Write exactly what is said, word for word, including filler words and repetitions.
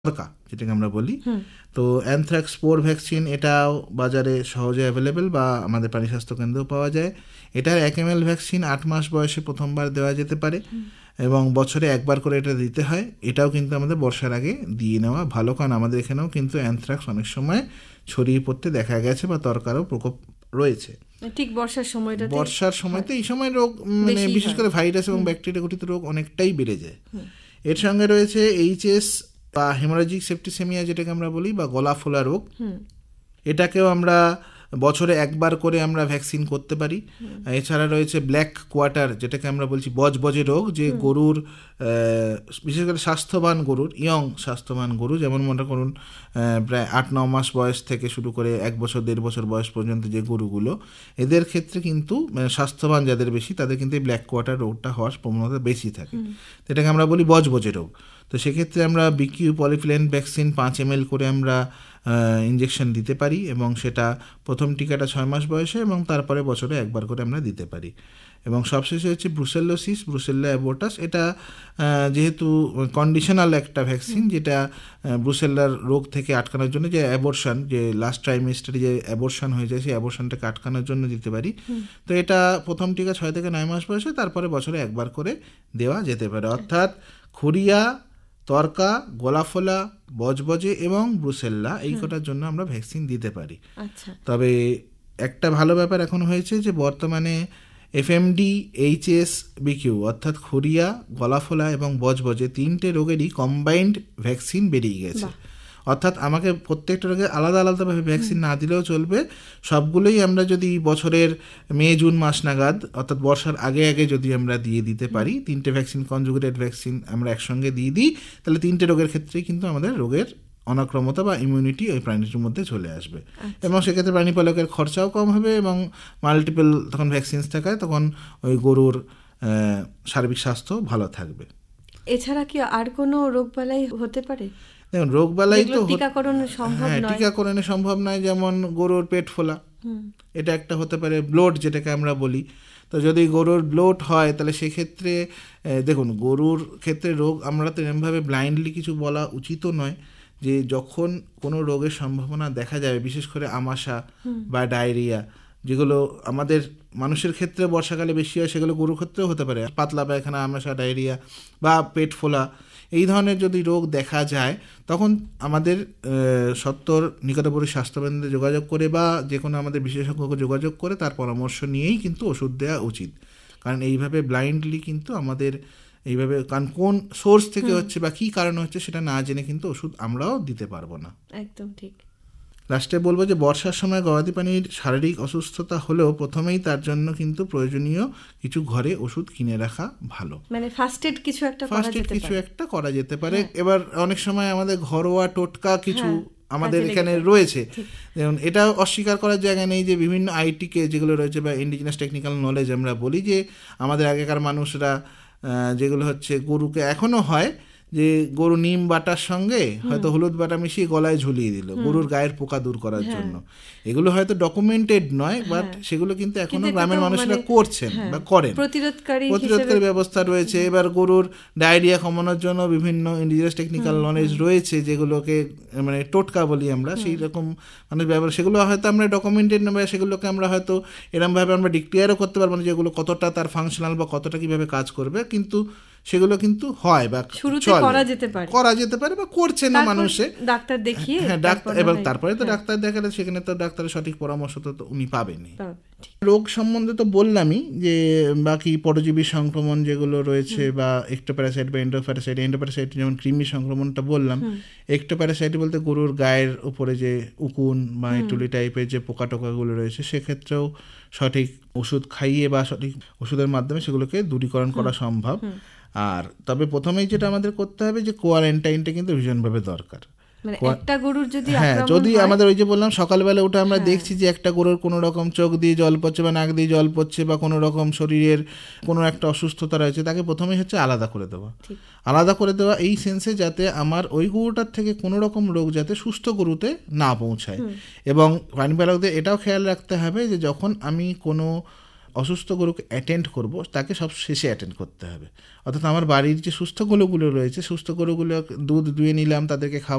তরকা যেটাকে আমরা বলি। তো অ্যানথ্রাক্স স্পোর ভ্যাকসিন এটাও বাজারে সহজে অ্যাভেলেবেল বা আমাদের প্রাণী স্বাস্থ্য কেন্দ্রেও পাওয়া যায়। এটার এক এম এল ভ্যাকসিন আট মাস বয়সে প্রথমবার দেওয়া যেতে পারে এবং বছরে একবার করে এটা দিতে হয়। এটাও কিন্তু আমাদের বর্ষার আগে দিয়ে নেওয়া ভালো, কারণ আমাদের এখানেও কিন্তু অ্যানথ্রাক্স অনেক সময় ছড়িয়ে পড়তে দেখা গেছে বা তরকারও প্রকোপ রয়েছে ঠিক বর্ষার সময়টা। বর্ষার সময়তে এই সময় রোগ মানে বিশেষ করে ভাইরাস এবং ব্যাকটেরিয়া ঘটিত রোগ অনেকটাই বেড়ে যায়। এর সঙ্গে রয়েছে এইচএস বা হেমোরাজিক সেপ্টিসেমিয়া যেটাকে আমরা বলি বা গলা ফোলা রোগ। এটাকেও আমরা বছরে একবার করে আমরা ভ্যাকসিন করতে পারি। এছাড়া রয়েছে ব্ল্যাক কোয়ার্টার যেটাকে আমরা বলছি বজবজে রোগ, যে গরুর বিশেষ করে স্বাস্থ্যবান গরুর, ইয়ং স্বাস্থ্যবান গরু যেমন মনে করুন প্রায় আট ন মাস বয়স থেকে শুরু করে এক বছর দেড় বছর বয়স পর্যন্ত যে গরুগুলো, এদের ক্ষেত্রে কিন্তু স্বাস্থ্যবান যাদের বেশি তাদের কিন্তু এই ব্ল্যাক কোয়ার্টার রোগটা হওয়ার প্রবণতা বেশি থাকে। এটাকে আমরা বলি বজবজে রোগ। তো সেক্ষেত্রে আমরা বিকিউ পলিফিলেন ভ্যাকসিন পাঁচ এম এল করে আমরা ইঞ্জেকশন দিতে পারি এবং সেটা প্রথম টিকাটা ছয় মাস বয়সে এবং তারপরে বছরে একবার করে আমরা দিতে পারি। এবং সবশেষে হচ্ছে ব্রুসেলোসিস, ব্রুসেল্লা অ্যাবর্টাস। এটা যেহেতু কন্ডিশনাল একটা ভ্যাকসিন, যেটা ব্রুসেল্লার রোগ থেকে আটকানোর জন্য যে অ্যাবর্শন, যে লাস্ট ট্রাইমেস্টারে যে অ্যাবর্শন হয়ে যায় সেই অ্যাবর্শনটাকে আটকানোর জন্য দিতে পারি। তো এটা প্রথম টিকা ছয় থেকে নয় মাস বয়সে, তারপরে বছরে একবার করে দেওয়া যেতে পারে। অর্থাৎ খুরিয়া, তরকা, গলাফোলা, বজবজে এবং ব্রুসেল্লা এই কটার জন্য আমরা ভ্যাকসিন দিতে পারি। তবে একটা ভালো ব্যাপার এখন হয়েছে যে বর্তমানে এফএমডি, এইচএস, বিকিউ অর্থাৎ খুরিয়া, গলাফোলা এবং বজবজে তিনটে রোগেরই কম্বাইন্ড ভ্যাকসিন বেরিয়ে গেছে। অর্থাৎ আমাকে প্রত্যেকটা রোগে আলাদা আলাদাভাবে ভ্যাকসিন না দিলেও চলবে, সবগুলোই আমরা যদি বছরের মে জুন মাস নাগাদ অর্থাৎ বর্ষার আগে আগে যদি আমরা দিয়ে দিতে পারি, তিনটে ভ্যাকসিন কনজুগেটেড ভ্যাকসিন আমরা একসঙ্গে দিয়ে দিই, তাহলে তিনটে রোগের ক্ষেত্রেই কিন্তু আমাদের রোগের অনাক্রমতা বা ইমিউনিটি ওই প্রাণীটির মধ্যে চলে আসবে। এবং সেক্ষেত্রে প্রাণী পালকের খরচাও কম হবে এবং মাল্টিপল তখন ভ্যাকসিনস থাকায় তখন ওই গরুর সার্বিক স্বাস্থ্য ভালো থাকবে। এছাড়া কি আর কোনো রোগবালাই হতে পারে? দেখুন, রোগবালাই তো হ্যাঁ টিকাকরণে সম্ভব নয়। যেমন গরুর পেট ফোলা, এটা একটা হতে পারে। ব্লোট যেটাকে আমরা বলি, তো যদি গরুর ব্লোট হয় তাহলে সেক্ষেত্রে দেখুন গরুর ক্ষেত্রে রোগ আমরা তো এরকমভাবে ব্লাইন্ডলি কিছু বলা উচিতও নয়, যে যখন কোনো রোগের সম্ভাবনা দেখা যাবে, বিশেষ করে আমাশা বা ডায়রিয়া, যেগুলো আমাদের মানুষের ক্ষেত্রে বর্ষাকালে বেশি হয়, সেগুলো গরুর ক্ষেত্রেও হতে পারে। পাতলা পায়খানা, আমাশা, ডায়রিয়া বা পেট ফোলা, এই ধরনের যদি রোগ দেখা যায় তখন আমাদের সত্তর নিকটবর্তী স্বাস্থ্যকেন্দ্রে যোগাযোগ করে বা যে কোনো আমাদের বিশেষজ্ঞকে যোগাযোগ করে তার পরামর্শ নিয়েই কিন্তু ওষুধ দেওয়া উচিত। কারণ এইভাবে ব্লাইন্ডলি কিন্তু আমাদের এইভাবে কারণ কোন সোর্স থেকে হচ্ছে বা কী কারণে হচ্ছে সেটা না জেনে কিন্তু ওষুধ আমরাও দিতে পারবো না। একদম ঠিক। লাস্টে বলবো যে বর্ষার সময় গবাদি প্রাণীর শারীরিক অসুস্থতা হলেও প্রথমেই তার জন্য কিন্তু প্রয়োজনীয় কিছু ঘরে ওষুধ কিনে রাখা ভালো, মানে ফার্স্ট এড কিছু একটা ফার্স্ট এড কিছু একটা করা যেতে পারে। এবার অনেক সময় আমাদের ঘরোয়া টোটকা কিছু আমাদের এখানে রয়েছে, যেমন এটা অস্বীকার করার জায়গা নেই যে বিভিন্ন আইটিকে যেগুলো রয়েছে বা ইন্ডিজিনাস টেকনিক্যাল নলেজ আমরা বলি, যে আমাদের আগেকার মানুষরা যেগুলো হচ্ছে গরুকে এখনও হয় যে গরু নিম বাটার সঙ্গে হয়তো হলুদ বাটা মিশিয়ে গলায় ঝুলিয়ে দিল গরুর গায়ের পোকা দূর করার জন্য। এগুলো হয়তো ডকুমেন্টেড নয়, বাট সেগুলো কিন্তু এখনো গ্রামের মানুষরা করছেন বা করেন, প্রতিরোধকারী প্রতিরোধকারী ব্যবস্থা রয়েছে। এবার গরুর ডায়রিয়া কমানোর জন্য বিভিন্ন ইন্ডিজিনাস টেকনিক্যাল নলেজ রয়েছে, যেগুলোকে মানে টোটকা বলি আমরা, সেই রকম মানে ব্যবহার, সেগুলো হয়তো আমরা ডকুমেন্টেড নয়, সেগুলোকে আমরা হয়তো এরকমভাবে আমরা ডিক্লেয়ারও করতে পারবো না যেগুলো কতটা তার ফাংশনাল বা কতটা কীভাবে কাজ করবে, কিন্তু সেগুলো কিন্তু হয় বা করা যেতে পারে করা যেতে পারে বা করছে না মানুষে ডাক্তার দেখিয়ে। হ্যাঁ ডাক্তার, এবং তারপরে তো ডাক্তার দেখালে সেখানে তো ডাক্তারের সঠিক পরামর্শ তো উনি পাবেনই। রোগ সম্বন্ধে তো বললামই, যে বাকি পরজীবী সংক্রমণ যেগুলো রয়েছে বা এক্টোপ্যারাসাইট বা এন্ডোপ্যারাসাইট, এন্ডোপ্যারাসাইট যেমন কৃমি সংক্রমণটা বললাম, এক্টোপ্যারাসাইট বলতে গরুর গায়ের উপরে যে উকুন বা এটুলি টাইপের যে পোকা টোকাগুলো রয়েছে, সেক্ষেত্রেও সঠিক ওষুধ খাইয়ে বা সঠিক ওষুধের মাধ্যমে সেগুলোকে দূরীকরণ করা সম্ভব। আর তবে প্রথমেই যেটা আমাদের করতে হবে যে কোয়ারেন্টাইনটা কিন্তু ভীষণভাবে দরকার। একটা গরুর যদি হ্যাঁ যদি আমাদের ওই যে বললাম সকালবেলা উঠে আমরা দেখছি যে একটা গরুর কোনো রকম চোখ দিয়ে জল পড়ছে বা নাক দিয়ে জল পড়ছে বা কোনো রকম শরীরের কোনো একটা অসুস্থতা রয়েছে, তাকে প্রথমেই হচ্ছে আলাদা করে দেওয়া। আলাদা করে দেওয়া এই সেন্সে যাতে আমার ওই গরুটার থেকে কোনো রকম রোগ যাতে সুস্থ গরুতে না পৌঁছায়। এবং প্রাণী পালকদের এটাও খেয়াল রাখতে হবে যে যখন আমি কোনো অসুস্থ গরুকে অ্যাটেন্ড করব তাকে সব শেষে অ্যাটেন্ড করতে হবে। অর্থাৎ আমার বাড়ির যে সুস্থ গরুগুলো রয়েছে, সুস্থ গরুগুলো দুধ দুয়ে নিলাম, তাদেরকে খাওয়া